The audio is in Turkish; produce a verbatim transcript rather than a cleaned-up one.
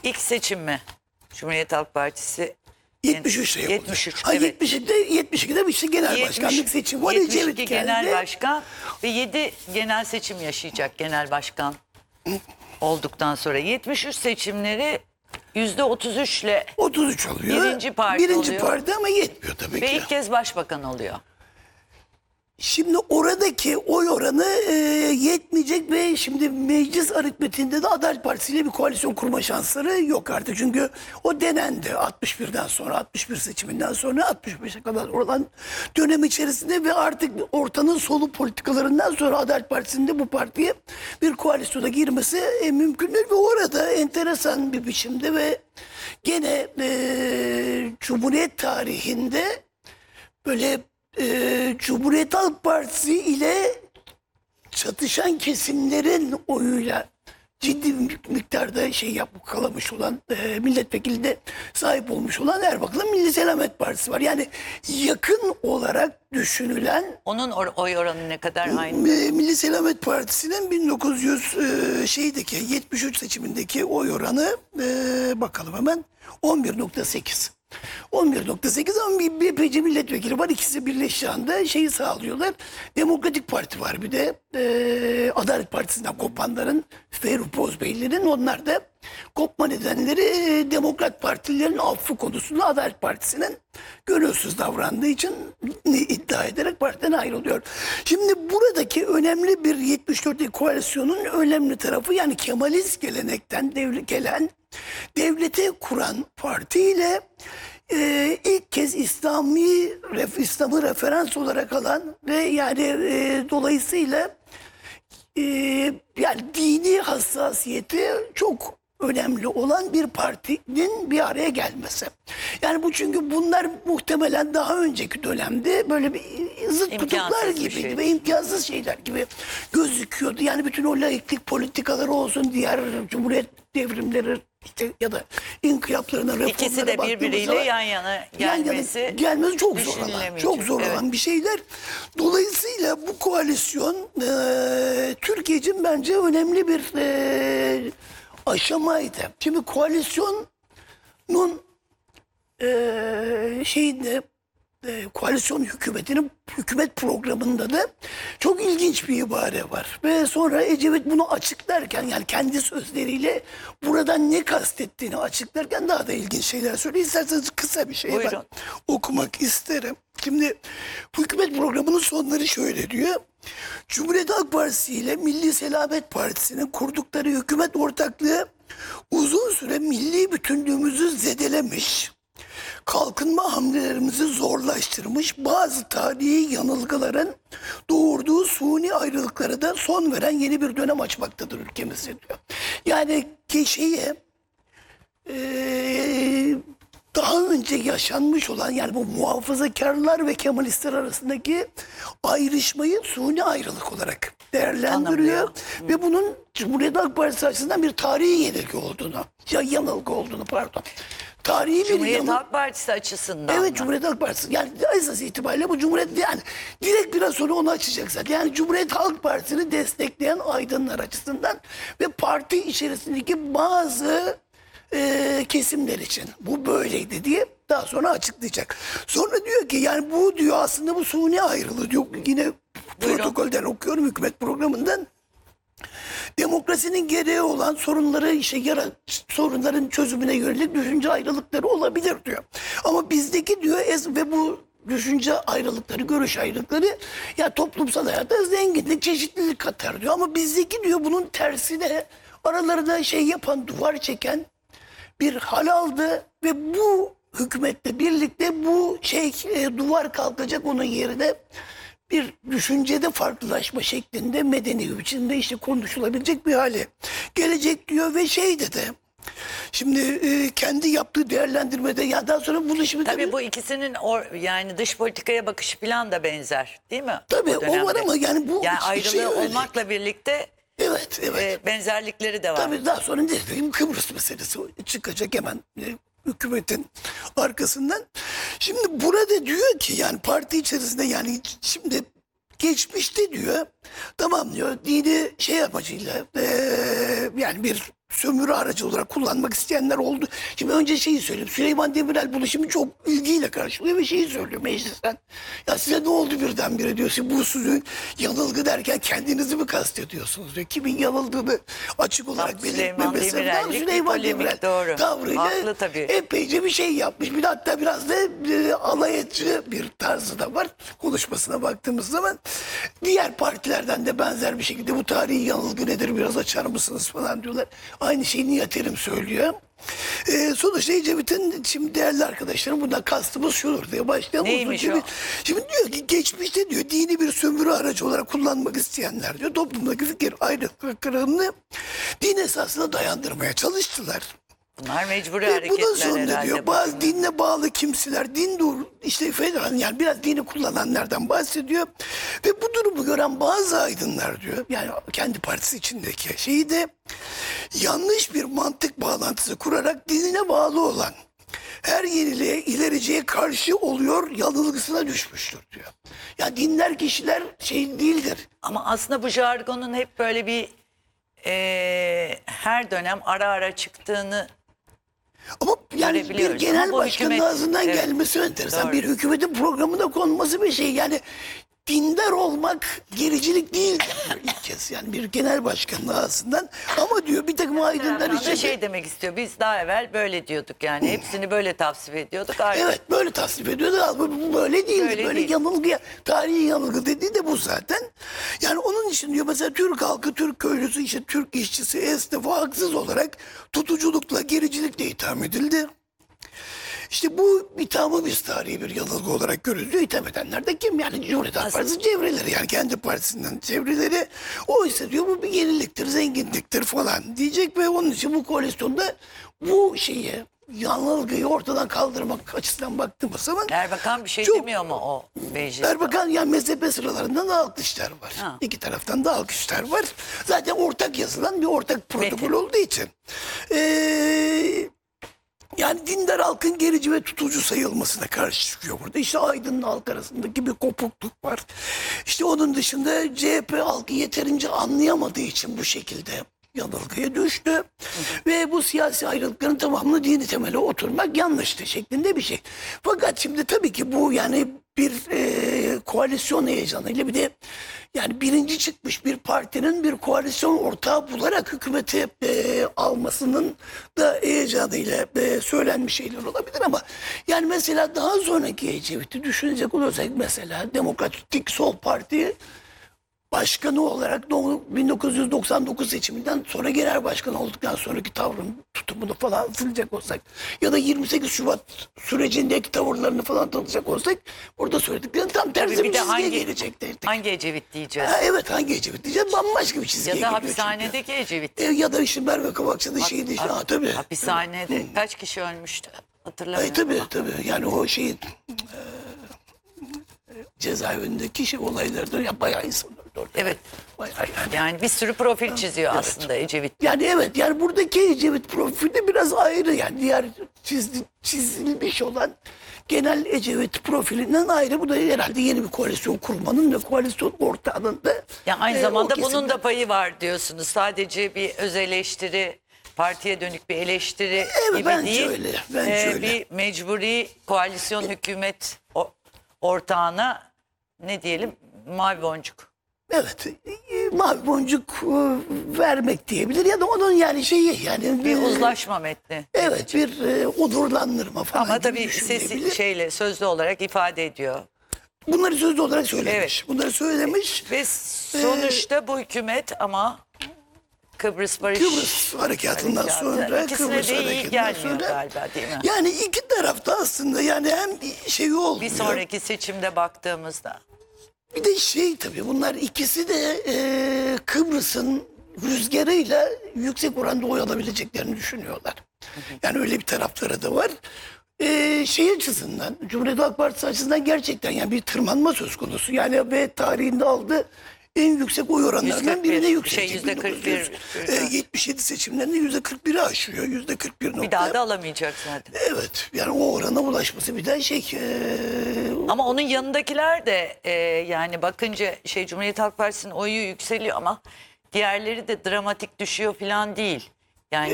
İlk seçim mi? Cumhuriyet Halk Partisi yetmiş üçte yapıldı. yetmiş üç, Ha, evet. yetmiş ikide, yetmiş ikide işte genel yetmiş başkanlık seçimi var. yetmiş Ecevit iki geldi. genel başkan ve yedi genel seçim yaşayacak genel başkan olduktan sonra. yetmiş üç seçimleri yüzde otuz üçle otuz üç oluyor. Birinci parti Birinci oluyor. parti ama yetmiyor tabii ve ki. ilk kez başbakan oluyor. Şimdi oradaki oy oranı e, yetmeyecek ve şimdi meclis aritmetiğinde de Adalet Partisi ile bir koalisyon kurma şansları yok artık. Çünkü o denendi altmış birden sonra, altmış bir seçiminden sonra altmış beşe kadar olan dönem içerisinde ve artık ortanın solu politikalarından sonra Adalet Partisi'nin de bu partiye bir koalisyona girmesi e, mümkün değil. Ve orada enteresan bir biçimde ve gene e, Cumhuriyet tarihinde böyle Ee, Cumhuriyet Halk Partisi ile çatışan kesimlerin oyuyla ciddi bir miktarda şey yapıp kalamış olan e, milletvekili de sahip olmuş olan Erbakan'ın Milli Selamet Partisi var. Yani yakın olarak düşünülen Onun or oy oranı ne kadar aynı? e, Milli Selamet Partisi'nin bin dokuz yüz e, şeydeki yetmiş üç seçimindeki oy oranı e, bakalım hemen on bir nokta sekiz. on bir nokta sekiz ama bir B P C milletvekili var. İkisi birleştiği anda şeyi sağlıyorlar. Demokratik Parti var bir de. E, Adalet Partisi'nden kopanların, Ferruh Bozbeylilerin, onlar da kopma nedenleri e, Demokrat Partililerin affı konusunda Adalet Partisi'nin gönülsüz davrandığı için iddia ederek partiden ayrılıyor. Şimdi buradaki önemli bir yetmiş dörtlük koalisyonun önemli tarafı, yani Kemalist gelenekten devlet gelen devleti kuran parti ile e, ilk kez İslami ref, İslam'ı referans olarak alan ve yani e, dolayısıyla e, yani dini hassasiyeti çok önemli olan bir partinin bir araya gelmesi. Yani bu, çünkü bunlar muhtemelen daha önceki dönemde böyle bir zıt İmkansız kutuplar bir gibiydi şey. ve imkansız şeyler gibi gözüküyordu. Yani bütün o laiklik politikaları olsun, diğer cumhuriyet devrimleri işte ya da inkılaplarına, reformlara İkisi de baktığımız birbiriyle zaman yan yana gelmesi, yan yana gelmesi çok zor olan, düşünülemeyecek. çok zor olan Evet. bir şeyler. Dolayısıyla bu koalisyon e, Türkiye için bence önemli bir e, aşamaydı. Şimdi koalisyonun e, şeyinde e, koalisyon hükümetinin hükümet programında da çok ilginç bir ibare var. Ve sonra Ecevit bunu açıklarken, yani kendi sözleriyle buradan ne kastettiğini açıklarken daha da ilginç şeyler söylüyor. İsterseniz kısa bir şey Buyurun. ben okumak isterim. Şimdi bu hükümet programının sonları şöyle diyor. Cumhuriyet Halk Partisi ile Milli Selamet Partisi'nin kurdukları hükümet ortaklığı uzun süre milli bütünlüğümüzü zedelemiş, kalkınma hamlelerimizi zorlaştırmış, bazı tarihi yanılgıların doğurduğu suni ayrılıklara da son veren yeni bir dönem açmaktadır ülkemizde diyor. Yani kişiye ee, daha önce yaşanmış olan, yani bu muhafazakarlar ve Kemalistler arasındaki ayrışmayı suni ayrılık olarak değerlendiriyor. Anlamıyor. Ve bunun Cumhuriyet Halk Partisi açısından bir tarihi yenilgi olduğunu, ya yanılgı olduğunu pardon. Tarihi bir Cumhuriyet yanılgı. Halk Partisi açısından Evet, mı? Cumhuriyet Halk Partisi. Yani esas itibariyle bu Cumhuriyet, yani direkt biraz sonra onu açacak zaten. Yani Cumhuriyet Halk Partisi'ni destekleyen aydınlar açısından ve parti içerisindeki bazı e, kesimler için bu böyleydi diye daha sonra açıklayacak. Sonra diyor ki, yani bu diyor aslında bu suni ayrılığı diyor. Yine Buyurun. protokolden okuyorum, hükümet programından. Demokrasinin gereği olan sorunları işte yara, sorunların çözümüne yönelik düşünce ayrılıkları olabilir diyor. Ama bizdeki diyor es ve bu düşünce ayrılıkları, görüş ayrılıkları ya toplumsal hayata zenginlik, çeşitlilik katar diyor. Ama bizdeki diyor bunun tersine aralarında şey yapan, duvar çeken bir hal aldı ve bu hükümetle birlikte bu şey e, duvar kalkacak, onun yerine bir düşüncede farklılaşma şeklinde medeni bir biçimde işte konuşulabilecek bir hale gelecek diyor ve şey dedi. Şimdi e, kendi yaptığı değerlendirmede, ya daha sonra bunu şimdi Tabii tabii, bu ikisinin or, yani dış politikaya bakışı falan da benzer, değil mi? tabii O o dönemde. var ama yani bu yani şey ayrılığı öyle. olmakla birlikte Evet, evet. e, benzerlikleri de var. Tabii daha sonra ne diyeyim, Kıbrıs meselesi çıkacak hemen e, hükümetin arkasından. Şimdi burada diyor ki, yani parti içerisinde, yani şimdi geçmişte diyor Tamam diyor, dini şey amacıyla eee, yani bir sömürü aracı olarak kullanmak isteyenler oldu. Şimdi önce şeyi söyleyeyim. Süleyman Demirel bunu şimdi çok ilgiyle karşılıyor ve şeyi söylüyor meclisten. Ya size ne oldu birdenbire diyor. Siz bu sizin yanılgı derken kendinizi mi kastediyorsunuz diyor. Kimin yanıldığını açık olarak Süleyman belirtmemesi. Demirel'lik bir Süleyman polemik, Demirel doğru. tavrıyla Haklı tabii. epeyce bir şey yapmış. Bir de hatta biraz da e, alay edici bir tarzı da var. Konuşmasına baktığımız zaman diğer partilerden de benzer bir şekilde bu tarihi yanılgı nedir biraz açar mısınız falan diyorlar. Aynı şeyi Nihat Erim söylüyor. Ee, sonuçta Ecevit'in şimdi değerli arkadaşlarım bundan kastımız şudur diye başlayalım. Neymiş şimdi, o? şimdi diyor ki geçmişte diyor dini bir sömürü aracı olarak kullanmak isteyenler diyor toplumdaki fikir ayrılıklarını din esasına dayandırmaya çalıştılar. Bunlar mecburi Ve bunun hareketler sonunda herhalde. diyor bazı dinle bağlı kimseler, din dur işte federal yani biraz dini kullananlardan bahsediyor. Ve bu durumu gören bazı aydınlar diyor yani kendi partisi içindeki şeyi de yanlış bir mantık bağlantısı kurarak dinine bağlı olan her yeniliğe ilericiye karşı oluyor yanılgısına düşmüştür diyor. Ya dinler kişiler şey değildir. Ama aslında bu jargonun hep böyle bir eee, her dönem ara ara çıktığını Ama yani bir görebiliyoruz. genel Ama bu başkanın hükümet- ağzından evet, gelmesi enteresan. doğru. Bir hükümetin programına konması bir şey. Yani dindar olmak gericilik değil diyor ilk kez. Yani bir genel başkanın ağzından. Ama diyor bir takım aydınlar Erdoğan da için. şey demek istiyor. Biz daha evvel böyle diyorduk yani. Hepsini böyle tavsif ediyorduk. Artık Evet böyle tasnif ediyordu ama bu böyle değil. Böyle Böyle, değil. yanılgı, tarihi yanılgı dediği de bu zaten. Yani onun için diyor mesela Türk halkı, Türk köylüsü, işte Türk işçisi, esnafı haksız olarak tutuculukla, gericilikle itham edildi. İşte bu ithamı biz tarihi bir yanılgı olarak görülüyor. İtham edenler de kim? Yani Cumhuriyet Halk Partisi çevreleri yani kendi partisinden çevreleri. Oysa diyor bu bir yeniliktir, zenginliktir falan diyecek ve onun için bu koalisyonda bu şeyi yanılgıyı ortadan kaldırmak açısından baktığımız zaman Erbakan bir şey Çok- demiyor mu o mecliste? Erbakan yani mezhep sıralarından da alkışlar var. Ha. İki taraftan da alkışlar var. Zaten ortak yazılan bir ortak protokol Metin. olduğu için. Ee, yani dindar halkın gerici ve tutucu sayılmasına karşı çıkıyor burada. İşte aydınlı halk arasındaki bir kopukluk var. İşte onun dışında C H P halkı yeterince anlayamadığı için bu şekilde yanılgıya düştü. Ve bu siyasi ayrılıkların tamamını dini temele oturmak yanlıştı şeklinde bir şey. Fakat şimdi tabii ki bu yani bir e, koalisyon heyecanıyla bir de yani birinci çıkmış bir partinin bir koalisyon ortağı bularak hükümeti e, almasının da heyecanıyla e, söylenmiş şeyler olabilir ama yani mesela daha sonraki Ecevit'i düşünecek olursak mesela Demokratik Sol Parti başkanı olarak do- bin dokuz yüz doksan dokuz seçiminden sonra genel başkan olduktan sonraki tavrın tutumunu falan hatırlayacak olsak ya da yirmi sekiz Şubat sürecindeki tavırlarını falan tanıyacak olsak burada söylediklerini tam tersi Tabii bir bir de çizgiye hangi, gelecektir. hangi Ecevit diyeceğiz? Ha, evet hangi Ecevit diyeceğiz bambaşka bir çizgiye Ya da geliyor çünkü. hapishanedeki Ecevit. E, ya da işte Merve Kavakçı'da şeydi işte. Ha, tabii. Hapishanede kaç kişi ölmüştü? Hatırlamıyorum. E, tabii tabii yani o şeyin e, cezaevindeki şey olaylardır ya bayağı insan öldü orada. Evet. Bayağı yani. Yani bir sürü profil çiziyor aslında Ecevit. Yani evet yani buradaki Ecevit profili biraz ayrı yani diğer çizdi, çizilmiş olan genel Ecevit profilinden ayrı. Bu da herhalde yeni bir koalisyon kurmanın ve koalisyon ortağının da Ya aynı e, zamanda o bunun kesimden- da payı var diyorsunuz. Sadece bir öz eleştiri, partiye dönük bir eleştiri Evet, gibi bence değil. öyle, bence Ee, öyle. Bir mecburi koalisyon hükümet o- ortağına ne diyelim mavi boncuk. Evet e, mavi boncuk e, vermek diyebilir ya da onun yani şeyi yani Bir e, uzlaşma metni. evet bir e, onurlandırma falan Ama gibi tabii sesi düşünülebilir. şeyle sözlü olarak ifade ediyor. Bunları sözlü olarak söylemiş. Evet. Bunları söylemiş. Ve sonuçta bu hükümet ama Kıbrıs Barış Kıbrıs harekatından Harekatı. sonra İkisine Kıbrıs de iyi harekatından gelmiyor sonra galiba değil mi? yani iki tarafta aslında yani hem şey olmuyor. Bir sonraki seçimde baktığımızda. Bir de şey tabii bunlar ikisi de e, Kıbrıs'ın rüzgarıyla yüksek oranda oy alabileceklerini düşünüyorlar. Yani öyle bir tarafları da var. E, şey açısından Cumhuriyet Halk Partisi açısından gerçekten yani bir tırmanma söz konusu. Yani ve tarihinde aldığı en yüksek oy oranlarından yüz kırk bir, birine yükselecek. şey, yüzde kırk bir. yetmiş yedi seçimlerinde yüzde kırk biri aşıyor. yüzde kırk bir nokta. Bir daha da alamayacak zaten. Evet. Yani o orana ulaşması bir daha şey. E, Ama onun yanındakiler de e, yani bakınca şey Cumhuriyet Halk Partisi'nin oyu yükseliyor ama diğerleri de dramatik düşüyor falan değil.